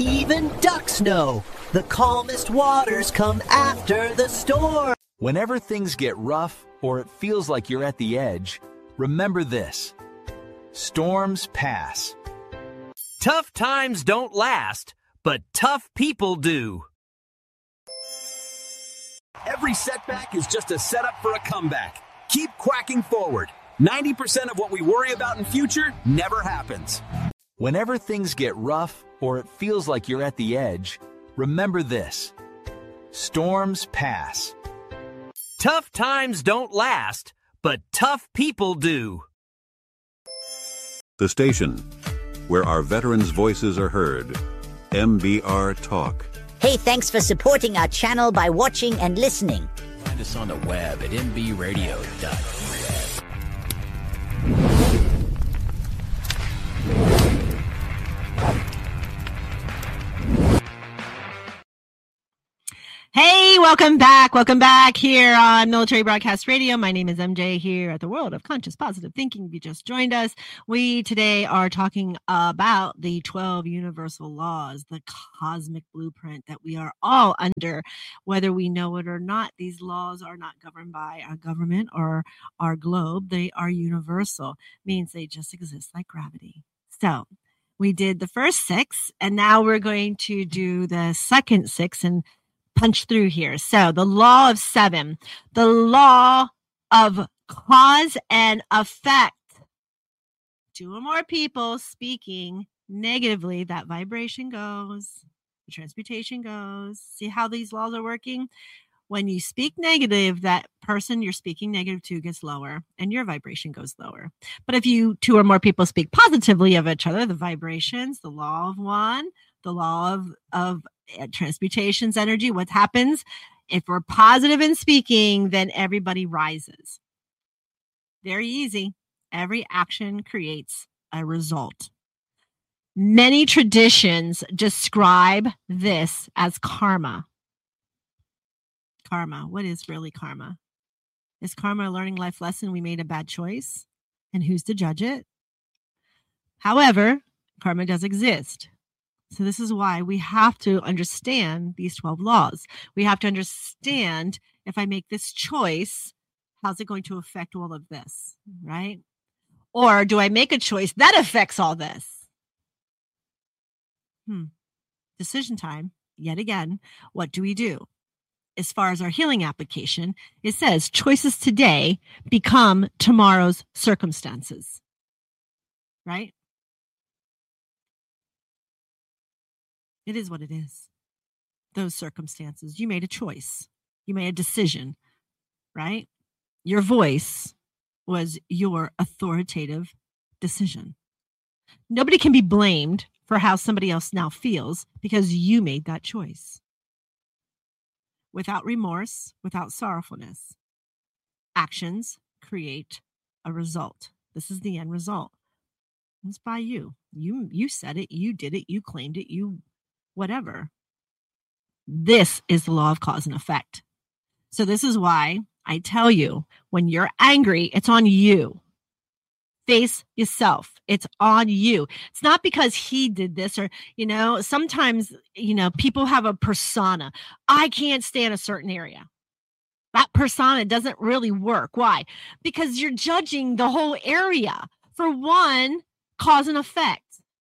Even ducks know the calmest waters come after the storm. Whenever things get rough or it feels like you're at the edge, remember this: storms pass. Tough times don't last, but tough people do. Every setback is just a setup for a comeback. Keep quacking forward. 90% of what we worry about in future never happens. Whenever things get rough or it feels like you're at the edge, remember this: storms pass. Tough times don't last, but tough people do. The station where our veterans' voices are heard. MBR Talk. Hey, thanks for supporting our channel by watching and listening. Find us on the web at mbradio.net. Hey, welcome back. Welcome back here on Military Broadcast Radio. My name is MJ here at the World of Conscious Positive Thinking. If you just joined us, we today are talking about the 12 universal laws, the cosmic blueprint that we are all under, whether we know it or not. These laws are not governed by our government or our globe. They are universal, means they just exist like gravity. So we did the first 6, and now we're going to do the second 6 and punch through here. So the law of 7, the law of cause and effect. 2 or more people speaking negatively, that vibration goes, the transmutation goes. See how these laws are working? When you speak negative, that person you're speaking negative to gets lower and your vibration goes lower. But if you 2 or more people speak positively of each other, the vibrations, the law of 1, the law of transmutations energy, what happens if we're positive in speaking, then everybody rises. Very easy. Every action creates a result. Many traditions describe this as karma. Karma. What is really karma? Is karma a learning life lesson? We made a bad choice, and who's to judge it? However, karma does exist. So this is why we have to understand these 12 laws. We have to understand, if I make this choice, how's it going to affect all of this, right? Or do I make a choice that affects all this? Decision time, yet again. What do we do? As far as our healing application, it says choices today become tomorrow's circumstances, right? It is what it is. Those circumstances. You made a choice. You made a decision, right? Your voice was your authoritative decision. Nobody can be blamed for how somebody else now feels because you made that choice. Without remorse, without sorrowfulness, actions create a result. This is the end result. It's by you. You said it. You did it. You claimed it. You whatever. This is the law of cause and effect. So this is why I tell you, when you're angry, it's on you. Face yourself. It's on you. It's not because he did this or, sometimes, people have a persona. I can't stand a certain area. That persona doesn't really work. Why? Because you're judging the whole area. For one, cause and effect.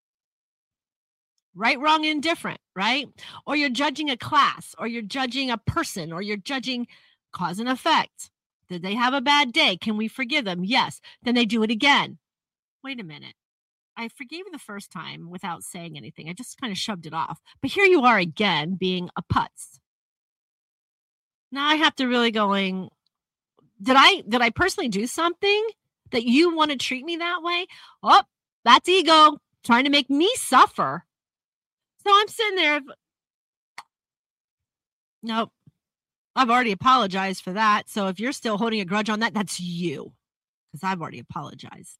Right, wrong, indifferent, right? Or you're judging a class, or you're judging a person, or you're judging cause and effect. Did they have a bad day? Can we forgive them? Yes. Then they do it again. Wait a minute. I forgave you the first time without saying anything. I just kind of shoved it off. But here you are again being a putz. Now I have to really going, did I personally do something that you want to treat me that way? Oh, that's ego trying to make me suffer. So I'm sitting there. Nope. I've already apologized for that. So if you're still holding a grudge on that, that's you. Because I've already apologized.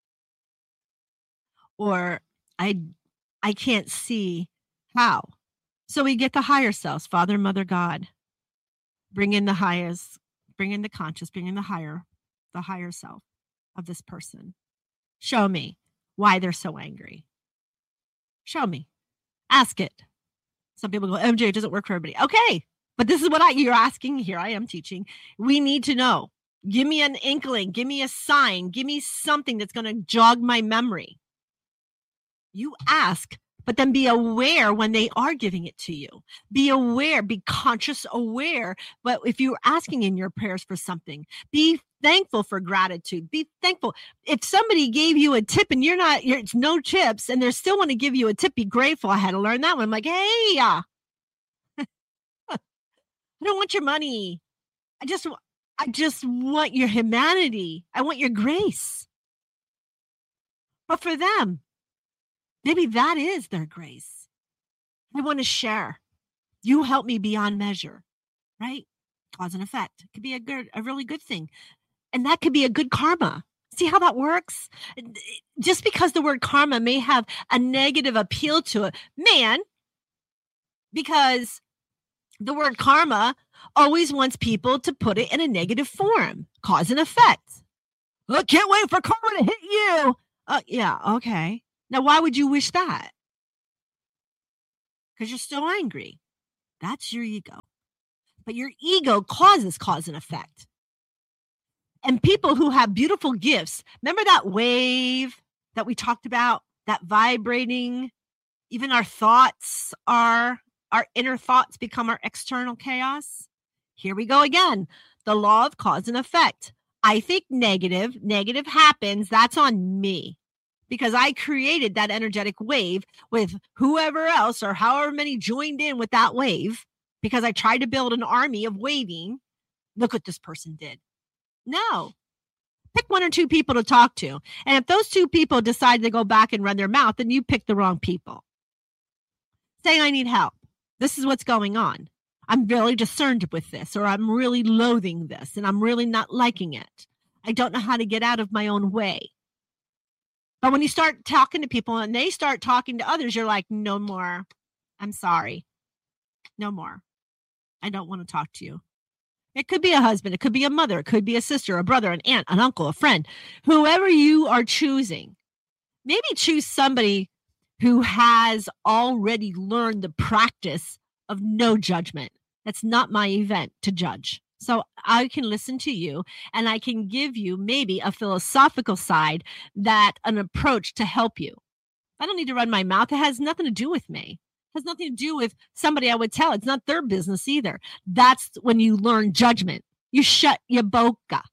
Or I can't see how. So we get the higher selves, Father, Mother, God. Bring in the highest, bring in the conscious, bring in the higher self of this person. Show me why they're so angry. Show me. Ask it. Some people go, MJ, it doesn't work for everybody. Okay. But this is what you're asking. Here I am teaching. We need to know. Give me an inkling. Give me a sign. Give me something that's going to jog my memory. You ask, but then be aware when they are giving it to you. Be aware, be conscious aware. But if you're asking in your prayers for something, be thankful for gratitude. Be thankful. If somebody gave you a tip and it's no chips and they still want to give you a tip, be grateful. I had to learn that one. I'm like, hey, I don't want your money. I just want your humanity. I want your grace. But for them, maybe that is their grace. I want to share. You help me beyond measure, right? Cause and effect. It could be a really good thing. And that could be a good karma. See how that works? Just because the word karma may have a negative appeal to it, because the word karma always wants people to put it in a negative form, cause and effect. I can't wait for karma to hit you. Yeah, okay. Now, why would you wish that? Because you're still angry. That's your ego. But your ego causes cause and effect. And people who have beautiful gifts, remember that wave that we talked about, that vibrating, even our thoughts our inner thoughts become our external chaos. Here we go again. The law of cause and effect. I think negative happens. That's on me. Because I created that energetic wave with whoever else or however many joined in with that wave, because I tried to build an army of waving. Look what this person did. No. Pick one or two people to talk to. And if those two people decide to go back and run their mouth, then you pick the wrong people. Say, I need help. This is what's going on. I'm really discerned with this, or I'm really loathing this, and I'm really not liking it. I don't know how to get out of my own way. But when you start talking to people and they start talking to others, you're like, no more. I'm sorry. No more. I don't want to talk to you. It could be a husband. It could be a mother. It could be a sister, a brother, an aunt, an uncle, a friend. Whoever you are choosing, maybe choose somebody who has already learned the practice of no judgment. That's not my event to judge. So I can listen to you and I can give you maybe a philosophical side, that an approach to help you. I don't need to run my mouth. It has nothing to do with me. It has nothing to do with somebody I would tell. It's not their business either. That's when you learn judgment. You shut your boca.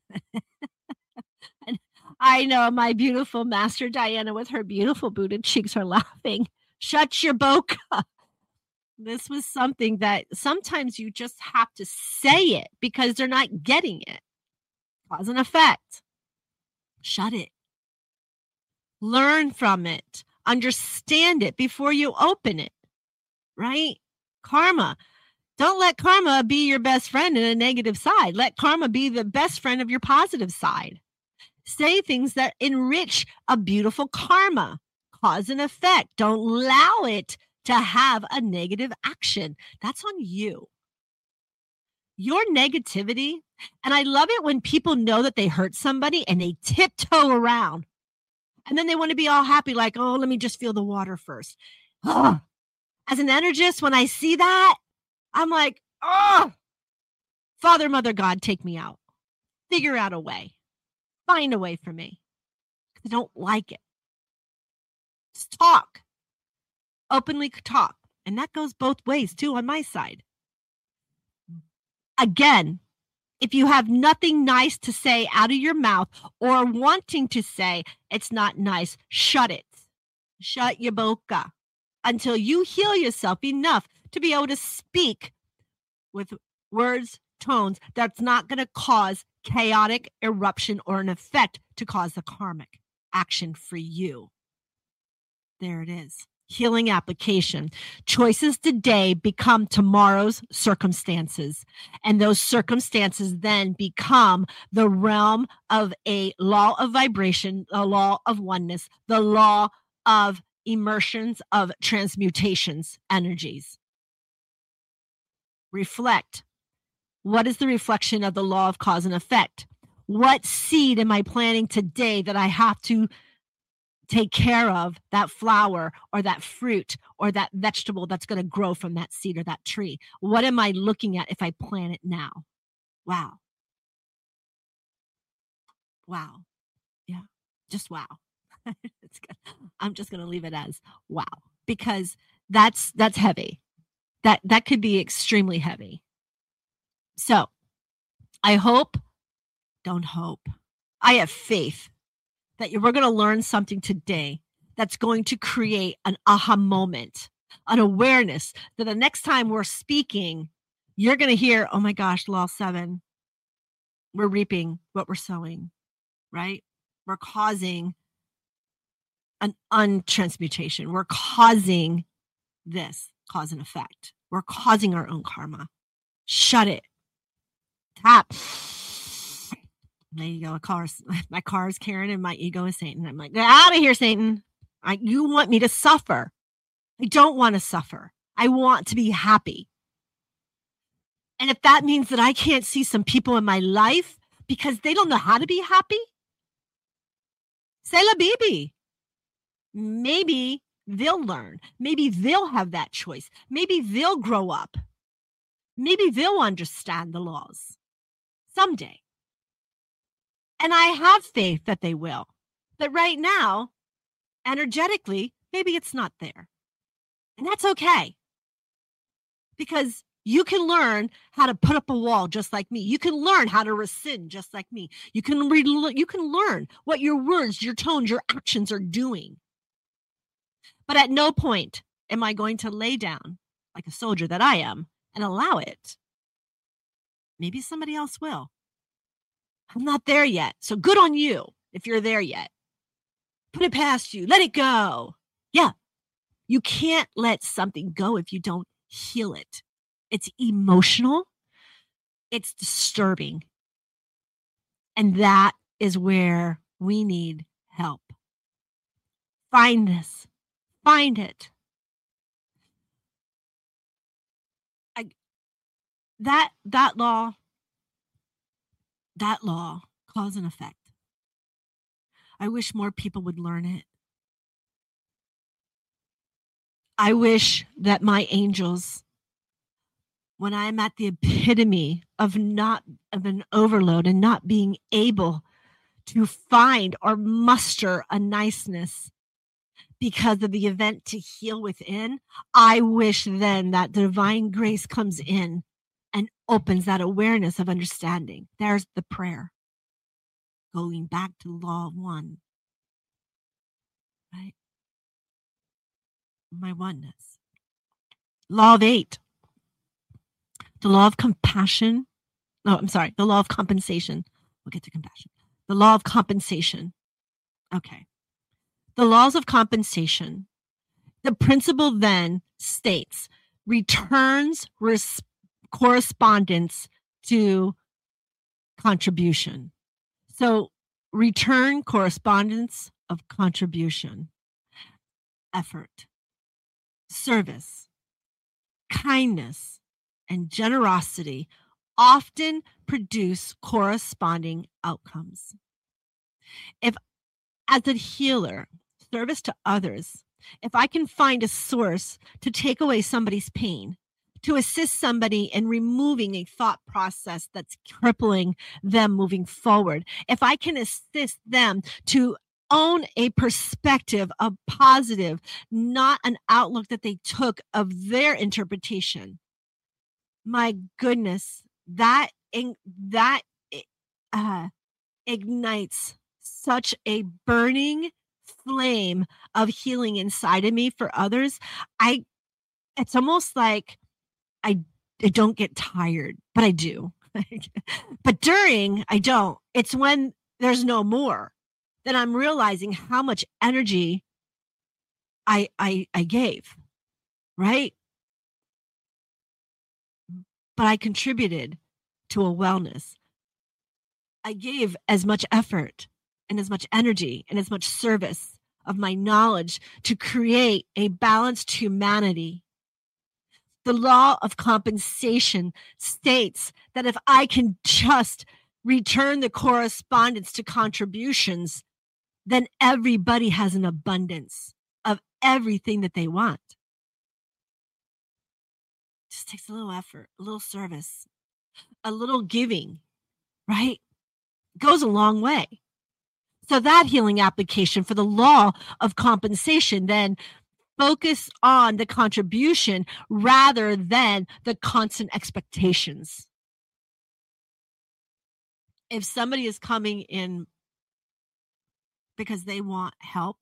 And I know my beautiful master Diana with her beautiful booted cheeks are laughing. Shut your boca. This was something that sometimes you just have to say it because they're not getting it. Cause and effect. Shut it. Learn from it. Understand it before you open it. Right? Karma. Don't let karma be your best friend in a negative side. Let karma be the best friend of your positive side. Say things that enrich a beautiful karma. Cause and effect. Don't allow it to have a negative action. That's on you. Your negativity, and I love it when people know that they hurt somebody and they tiptoe around. And then they want to be all happy, like, oh, let me just feel the water first. Ugh. As an energist, when I see that, I'm like, oh, Father, Mother, God, take me out. Figure out a way. Find a way for me. I don't like it. Just talk. Openly talk. And that goes both ways, too, on my side. Again, if you have nothing nice to say out of your mouth or wanting to say it's not nice, shut it. Shut your boca until you heal yourself enough to be able to speak with words, tones that's not going to cause chaotic eruption or an effect to cause the karmic action for you. There it is. Healing application. Choices today become tomorrow's circumstances. And those circumstances then become the realm of a law of vibration, a law of oneness, the law of immersions, of transmutations, energies. Reflect. What is the reflection of the law of cause and effect? What seed am I planting today that I have to take care of that flower or that fruit or that vegetable that's going to grow from that seed or that tree? What am I looking at if I plant it now? Wow. Wow. Yeah. Just wow. It's good. I'm just going to leave it as wow, because that's heavy. That could be extremely heavy. So I have faith that we're going to learn something today that's going to create an aha moment, an awareness that the next time we're speaking, you're going to hear, oh my gosh, Law 7, we're reaping what we're sowing, right? We're causing an untransmutation. We're causing this, cause and effect. We're causing our own karma. Shut it. Tap. There you go. My car is Karen and my ego is Satan. I'm like, get out of here, Satan. You want me to suffer. I don't want to suffer. I want to be happy. And if that means that I can't see some people in my life because they don't know how to be happy, c'est la bibi. Maybe they'll learn. Maybe they'll have that choice. Maybe they'll grow up. Maybe they'll understand the laws someday. And I have faith that they will. But right now, energetically, maybe it's not there. And that's okay. Because you can learn how to put up a wall just like me. You can learn how to rescind just like me. You can learn what your words, your tones, your actions are doing. But at no point am I going to lay down like a soldier that I am and allow it. Maybe somebody else will. I'm not there yet. So good on you if you're there yet. Put it past you. Let it go. Yeah. You can't let something go if you don't heal it. It's emotional. It's disturbing. And that is where we need help. Find this. Find it. That law, cause and effect. I wish more people would learn it. I wish that my angels, when I'm at the epitome of an overload and not being able to find or muster a niceness because of the event to heal within, I wish then that divine grace comes in and opens that awareness of understanding. There's the prayer. Going back to law 1. Right? My oneness. Law of 8. The law of compassion. No, I'm sorry. The law of compensation. We'll get to compassion. The law of compensation. Okay. The laws of compensation. The principle then states returns correspondence to contribution. So return correspondence of contribution, effort, service, kindness, and generosity often produce corresponding outcomes. If, as a healer, service to others, if I can find a source to take away somebody's pain, to assist somebody in removing a thought process that's crippling them moving forward, if I can assist them to own a perspective of positive, not an outlook that they took of their interpretation, my goodness, that ignites such a burning flame of healing inside of me for others. It's almost like I don't get tired, but I do. But during, I don't. It's when there's no more that I'm realizing how much energy I gave, right? But I contributed to a wellness. I gave as much effort and as much energy and as much service of my knowledge to create a balanced humanity. The law of compensation states that if I can just return the correspondence to contributions, then everybody has an abundance of everything that they want. It just takes a little effort, a little service, a little giving, right? It goes a long way. So that healing application for the law of compensation, then focus on the contribution rather than the constant expectations. If somebody is coming in because they want help,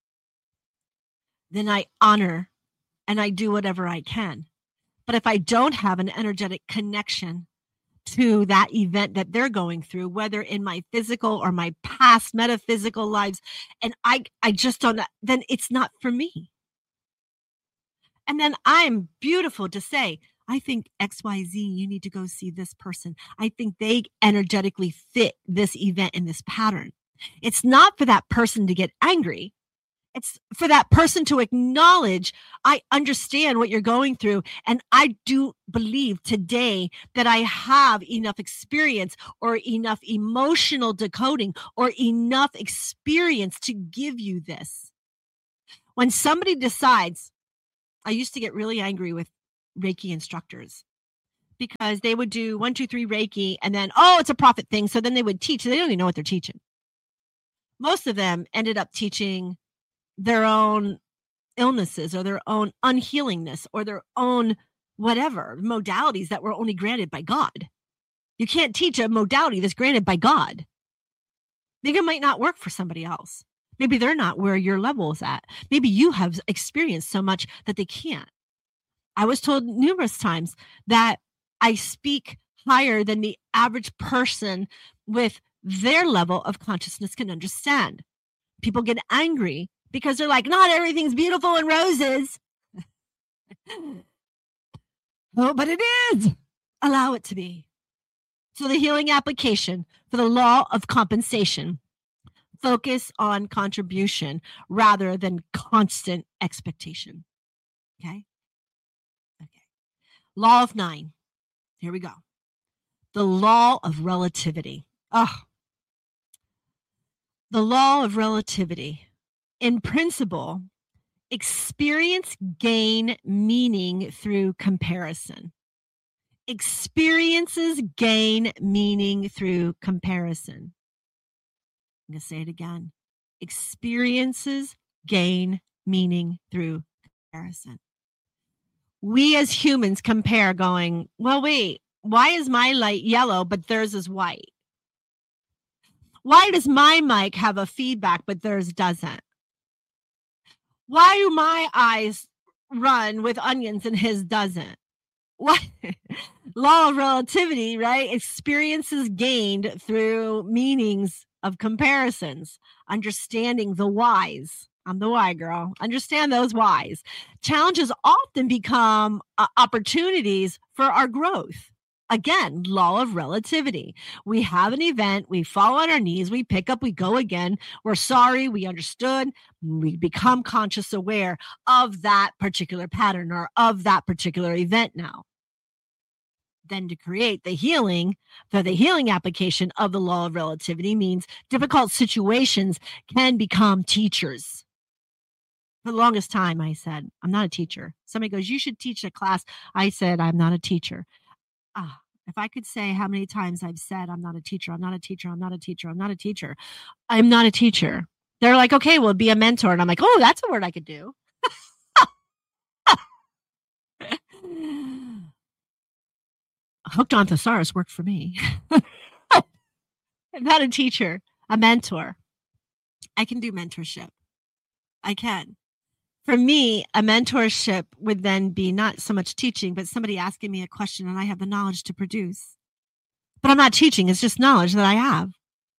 then I honor and I do whatever I can. But if I don't have an energetic connection to that event that they're going through, whether in my physical or my past metaphysical lives, and I just don't, then it's not for me. And then I'm beautiful to say, I think XYZ, you need to go see this person. I think they energetically fit this event in this pattern. It's not for that person to get angry. It's for that person to acknowledge, I understand what you're going through. And I do believe today that I have enough experience or enough emotional decoding or enough experience to give you this. When somebody decides, I used to get really angry with Reiki instructors because they would do 1, 2, 3 Reiki and then, oh, it's a profit thing. So then they would teach. They don't even know what they're teaching. Most of them ended up teaching their own illnesses or their own unhealingness or their own whatever modalities that were only granted by God. You can't teach a modality that's granted by God. Maybe it might not work for somebody else. Maybe they're not where your level is at. Maybe you have experienced so much that they can't. I was told numerous times that I speak higher than the average person with their level of consciousness can understand. People get angry because they're like, not everything's beautiful and roses. Oh, but it is. Allow it to be. So the healing application for the law of compensation, focus on contribution rather than constant expectation. Okay. Law of 9. Here we go. The law of relativity. The law of relativity. In principle, experience gain meaning through comparison. Experiences gain meaning through comparison. I'm going to say it again. Experiences gain meaning through comparison. We as humans compare going, well, wait, why is my light yellow, but theirs is white? Why does my mic have a feedback, but theirs doesn't? Why do my eyes run with onions and his doesn't? What? Law of relativity, right? Experiences gained through meanings of comparisons, understanding the whys. I'm the why girl. Understand those whys. Challenges often become opportunities for our growth. Again, law of relativity. We have an event, we fall on our knees, we pick up, we go again. We're sorry, we understood. We become conscious aware of that particular pattern or of that particular event now. Then to create the healing, for the healing application of the law of relativity means difficult situations can become teachers. For the longest time, I said, I'm not a teacher. Somebody goes, you should teach a class. I said, I'm not a teacher. If I could say how many times I've said, I'm not a teacher, I'm not a teacher, I'm not a teacher, I'm not a teacher. I'm not a teacher. They're like, okay, well, be a mentor. And I'm like, oh, that's a word I could do. Hooked on Thesaurus worked for me. I'm not a teacher, a mentor. I can do mentorship. I can. For me, a mentorship would then be not so much teaching, but somebody asking me a question and I have the knowledge to produce. But I'm not teaching. It's just knowledge that I have.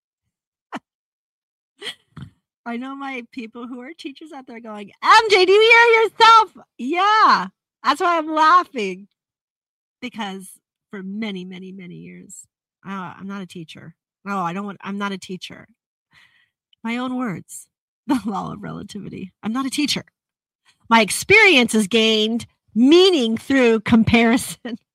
I know my people who are teachers out there going, MJ, do you hear yourself? Yeah, that's why I'm laughing. Because for many, many, many years, I'm not a teacher. No, I'm not a teacher. My own words, the law of relativity. I'm not a teacher. My experience has gained meaning through comparison.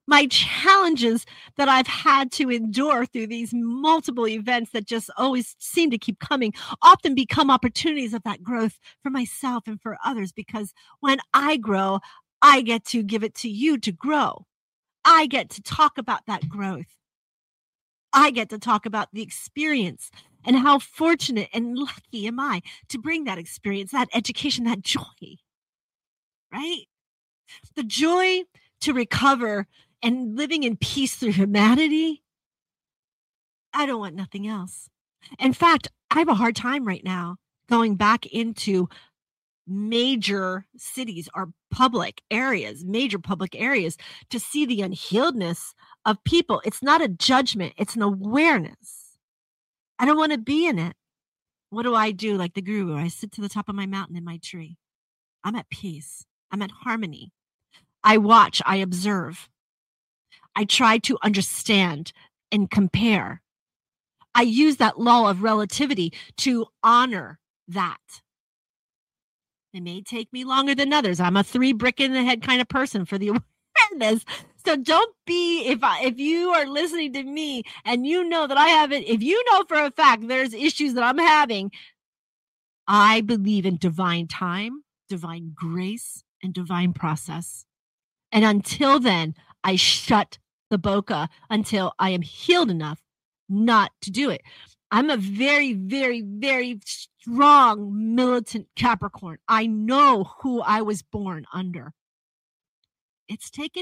my challenges that I've had to endure through these multiple events that just always seem to keep coming often become opportunities of that growth for myself and for others, because when I grow, I get to give it to you to grow. I get to talk about that growth. I get to talk about the experience and how fortunate and lucky am I to bring that experience, that education, that joy, right? The joy to recover and living in peace through humanity. I don't want nothing else. In fact, I have a hard time right now going back into major cities or major public areas to see the unhealedness of people. It's not a judgment. It's an awareness. I don't want to be in it. What do? Like the guru, I sit to the top of my mountain in my tree. I'm at peace. I'm at harmony. I watch, I observe. I try to understand and compare. I use that law of relativity to honor that. It may take me longer than others. I'm a 3 brick in the head kind of person for the awareness. So don't be, if you are listening to me and you know that I haven't, if you know for a fact there's issues that I'm having, I believe in divine time, divine grace, and divine process. And until then, I shut the boca until I am healed enough not to do it. I'm a very, very, very strong militant Capricorn. I know who I was born under. It's taken